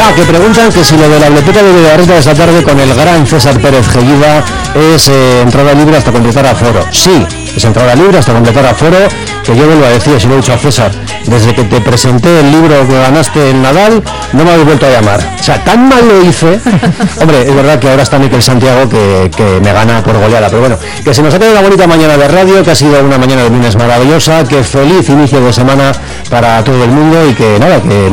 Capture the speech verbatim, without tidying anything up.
Ah, que preguntan que si lo de la biblioteca de Videgarreta de esta tarde con el gran César Pérez Gellida es eh, entrada libre hasta completar aforo. Sí, es entrada libre hasta completar aforo, que yo vuelvo a decir, si lo he dicho a César, desde que te presenté el libro que ganaste en Nadal, no me habéis vuelto a llamar. O sea, tan mal lo hice. Hombre, es verdad que ahora está Miquel Santiago que, que me gana por goleada, pero bueno, que se nos ha quedado una bonita mañana de radio, que ha sido una mañana de lunes maravillosa, que feliz inicio de semana para todo el mundo y que nada, que